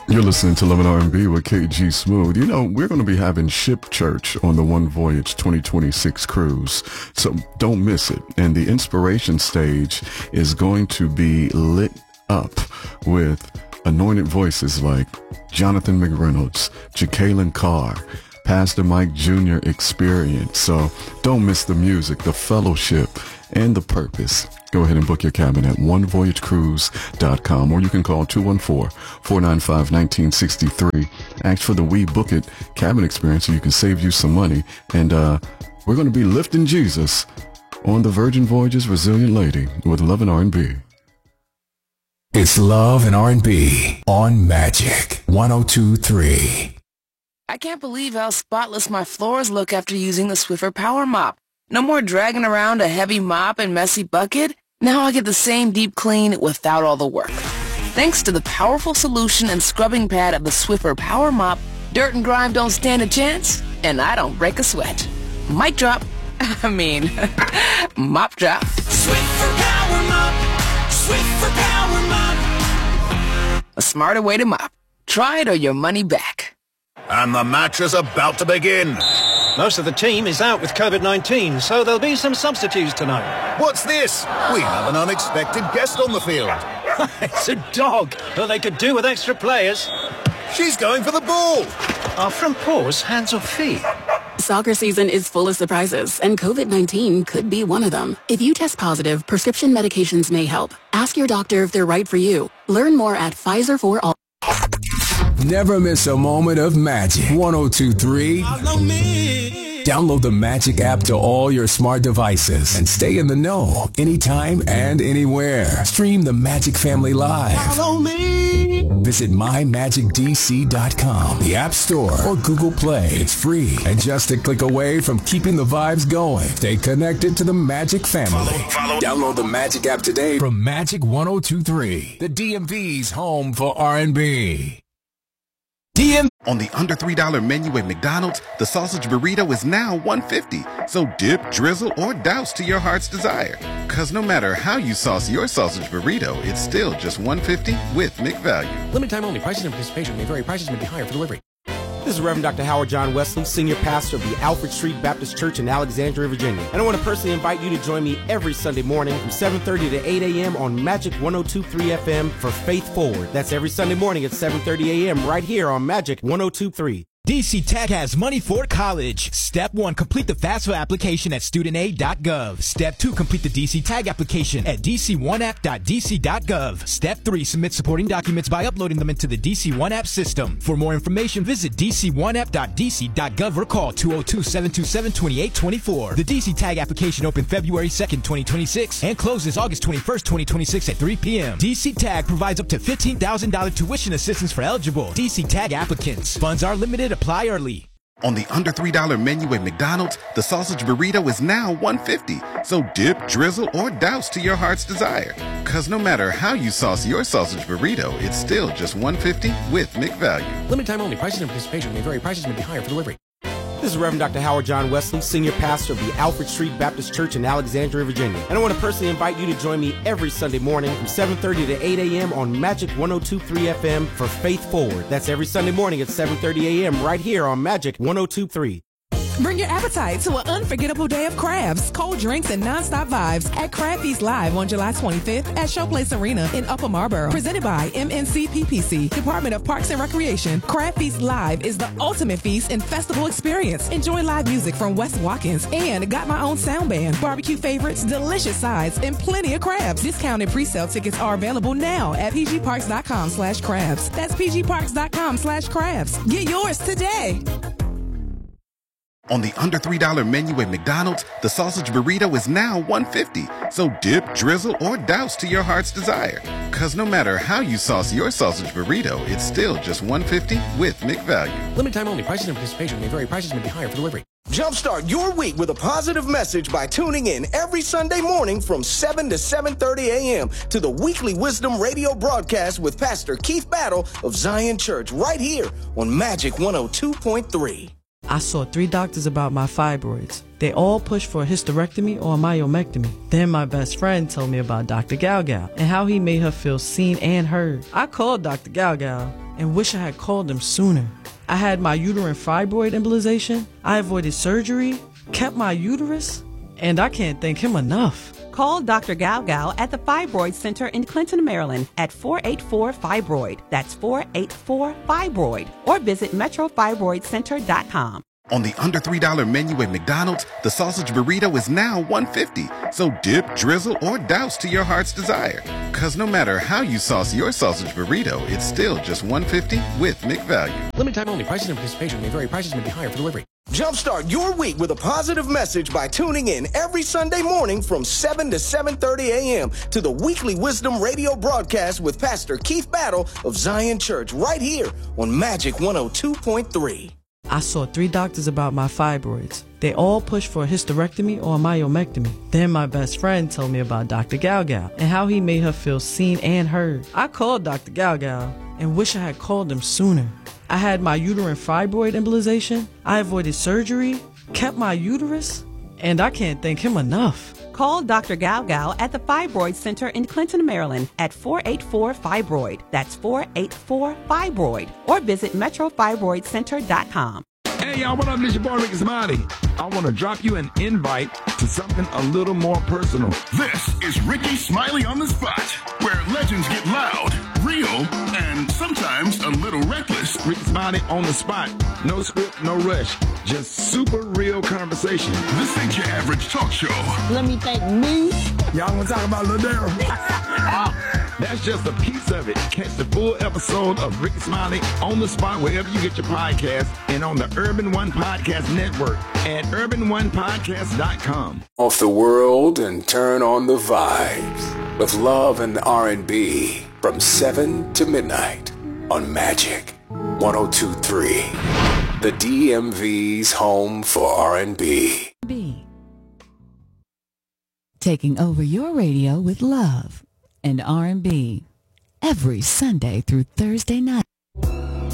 You're listening to Love and R&B with KG Smooth. You know, we're going to be having Ship Church on the One Voyage 2026 cruise, so don't miss it. And the inspiration stage is going to be lit up with anointed voices like Jonathan McReynolds, Jacqueline Carr, Pastor Mike Jr. Experience. So don't miss the music, the fellowship, and the purpose. Go ahead and book your cabin at onevoyagecruise.com, or you can call 214-495-1963. Ask for the We Book It cabin experience so you can save you some money. And we're going to be lifting Jesus on the Virgin Voyages Resilient Lady with Love and R&B. It's Love and R&B on Magic 102.3. I can't believe how spotless my floors look after using the Swiffer Power Mop. No more dragging around a heavy mop and messy bucket. Now I get the same deep clean without all the work. Thanks to the powerful solution and scrubbing pad of the Swiffer Power Mop, dirt and grime don't stand a chance, and I don't break a sweat. Mic drop. Mop drop. Swiffer Power Mop. Swiffer Power Mop. A smarter way to mop. Try it or your money back. And the match is about to begin. Most of the team is out with COVID-19, so there'll be some substitutes tonight. What's this? We have an unexpected guest on the field. It's a dog, but they could do with extra players. She's going for the ball. Are front paws hands or feet? Soccer season is full of surprises, and COVID-19 could be one of them. If you test positive, prescription medications may help. Ask your doctor if they're right for you. Learn more at Pfizer for All. Never miss a moment of magic. 102.3. Download the Magic app to all your smart devices and stay in the know anytime and anywhere. Stream the Magic Family live. Visit mymagicdc.com, the App Store, or Google Play. It's free and just a click away from keeping the vibes going. Stay connected to the Magic Family. Download the Magic app today from Magic 102.3, the DMV's home for R&B. On the under $3 menu at McDonald's, the sausage burrito is now $1.50. So dip, drizzle, or douse to your heart's desire. Cause no matter how you sauce your sausage burrito, it's still just $1.50 with McValue. Limited time only. Prices and participation may vary. Prices may be higher for delivery. This is Reverend Dr. Howard John Wesley, Senior Pastor of the Alfred Street Baptist Church in Alexandria, Virginia. And I want to personally invite you to join me every Sunday morning from 7:30 to 8 a.m. on Magic 102.3 FM for Faith Forward. That's every Sunday morning at 7:30 a.m. right here on Magic 102.3. DC Tech has money for college. Step 1, complete the FAFSA application at studentaid.gov. Step 2, complete the DC Tag application at dc1app.dc.gov. Step 3, submit supporting documents by uploading them into the DC One App system. For more information, visit dc1app.dc.gov or call 202-727-2824. The DC Tag application opened February 2nd, 2026 and closes August 21st, 2026 at 3 p.m. DC Tag provides up to $15,000 tuition assistance for eligible DC Tag applicants. Funds are limited. Apply early. On the under $3 menu at McDonald's, the sausage burrito is now $1.50. So dip, drizzle, or douse to your heart's desire. Cause no matter how you sauce your sausage burrito, it's still just $1.50 with McValue. Limited time only. Prices and participation may vary. Prices may be higher for delivery. This is Reverend Dr. Howard John Wesley, Senior Pastor of the Alfred Street Baptist Church in Alexandria, Virginia. And I want to personally invite you to join me every Sunday morning from 7:30 to 8 a.m. on Magic 102.3 FM for Faith Forward. That's every Sunday morning at 7:30 a.m. right here on Magic 102.3. Bring your appetite to an unforgettable day of crabs, cold drinks, and nonstop vibes at Crab Feast Live on July 25th at Showplace Arena in Upper Marlboro. Presented by MNC PPC, Department of Parks and Recreation. Crab Feast Live is the ultimate feast and festival experience. Enjoy live music from Wes Watkins and Got My Own Sound Band, barbecue favorites, delicious sides, and plenty of crabs. Discounted pre-sale tickets are available now at pgparks.com/crabs. That's pgparks.com/crabs. Get yours today. On the under $3 menu at McDonald's, the sausage burrito is now $1.50. So dip, drizzle, or douse to your heart's desire. Cause no matter how you sauce your sausage burrito, it's still just $1.50 with McValue. Limited time only. Prices and participation may vary. Prices may be higher for delivery. Jumpstart your week with a positive message by tuning in every Sunday morning from 7 to 7:30 a.m. to the weekly Wisdom Radio broadcast with Pastor Keith Battle of Zion Church right here on Magic 102.3. I saw 3 doctors about my fibroids. They all pushed for a hysterectomy or a myomectomy. Then my best friend told me about Dr. Galgal and how he made her feel seen and heard. I called Dr. Galgal, and wish I had called them sooner. I had my uterine fibroid embolization. I avoided surgery, kept my uterus, and I can't thank him enough. Call Dr. Gao Gao at the Fibroid Center in Clinton, Maryland at 484-FIBROID. That's 484-FIBROID. Or visit metrofibroidcenter.com. On the under $3 menu at McDonald's, the sausage burrito is now $1.50. So dip, drizzle, or douse to your heart's desire. Because no matter how you sauce your sausage burrito, it's still just $1.50 with McValue. Limited time only. Prices and participation may vary. Prices may be higher for delivery. Jumpstart your week with a positive message by tuning in every Sunday morning from 7 to 7:30 a.m. to the weekly Wisdom Radio broadcast with Pastor Keith Battle of Zion Church right here on Magic 102.3. I saw 3 doctors about my fibroids. They all pushed for a hysterectomy or a myomectomy. Then my best friend told me about Dr. Gao Gao and how he made her feel seen and heard. I called Dr. Gao Gao and wish I had called him sooner. I had my uterine fibroid embolization. I avoided surgery, kept my uterus, and I can't thank him enough. Call Dr. Gao Gao at the Fibroid Center in Clinton, Maryland at 484-FIBROID. That's 484-FIBROID. Or visit metrofibroidcenter.com. Hey, y'all, what up? This your boy, Ricky Smiley. I want to drop you an invite to something a little more personal. This is Ricky Smiley on the Spot, where legends get loud, real, and sometimes a little reckless. Ricky Smiley on the Spot. No script, no rush. Just super real conversation. This ain't your average talk show. Let me thank me. Y'all want to talk about Ladero? That's just a piece of it. Catch the full episode of Ricky Smiley on the Spot wherever you get your podcast and on the Urban One Podcast Network at urbanonepodcast.com. Off the world and turn on the vibes with love and R&B from 7 to midnight on Magic 102.3. The DMV's home for R&B. Taking over your radio with love and R&B every Sunday through Thursday night.